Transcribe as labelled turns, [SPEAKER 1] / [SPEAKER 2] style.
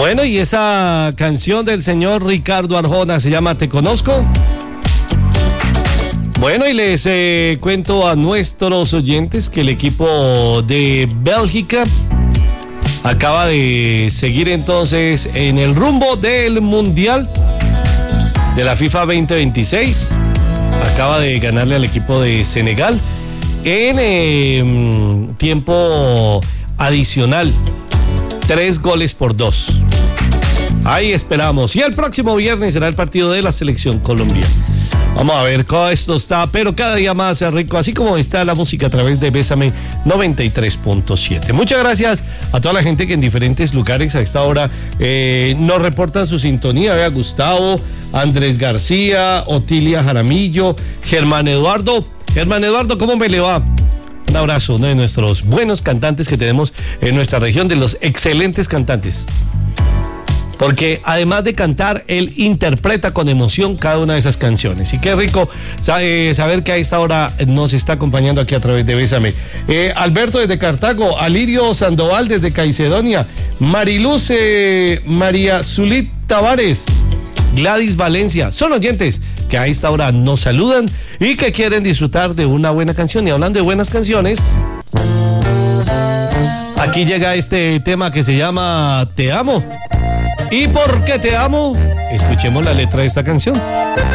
[SPEAKER 1] Bueno, y esa canción del señor Ricardo Arjona se llama Te Conozco. Bueno, y les cuento a nuestros oyentes que el equipo de Bélgica acaba de seguir entonces en el rumbo del Mundial de la FIFA 2026. Acaba de ganarle al equipo de Senegal en tiempo adicional. 3-2. Ahí esperamos. Y el próximo viernes será el partido de la selección colombiana. Vamos a ver cómo esto está, pero cada día más rico, así como está la música a través de Bésame 93.7. Muchas gracias a toda la gente que en diferentes lugares a esta hora nos reportan su sintonía. Vea, Gustavo, Andrés García, Otilia Jaramillo, Germán Eduardo. Germán Eduardo, ¿cómo me le va? Un abrazo, uno de nuestros buenos cantantes que tenemos en nuestra región, de los excelentes cantantes. Porque además de cantar, él interpreta con emoción cada una de esas canciones. Y qué rico saber que a esta hora nos está acompañando aquí a través de Bésame. Alberto desde Cartago, Alirio Sandoval desde Caicedonia, Mariluz María Zulit Tavares, Gladys Valencia, son oyentes que a esta hora nos saludan y que quieren disfrutar de una buena canción. Y hablando de buenas canciones, aquí llega este tema que se llama Te Amo. ¿Y por qué te amo? Escuchemos la letra de esta canción.